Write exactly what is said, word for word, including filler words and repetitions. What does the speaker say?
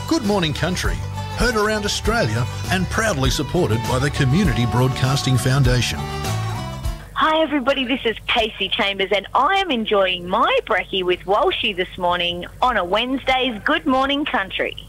Good Morning Country, heard around Australia and proudly supported by the Community Broadcasting Foundation. Hi everybody, this is Casey Chambers and I am enjoying my brekkie with Walshy this morning on a Wednesday's Good Morning Country.